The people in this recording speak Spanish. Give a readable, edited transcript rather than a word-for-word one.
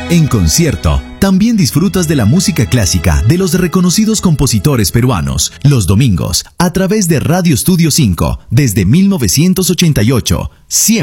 En concierto, también disfrutas de la música clásica de los reconocidos compositores peruanos, los domingos, a través de Radio Estudio 5, desde 1988, siempre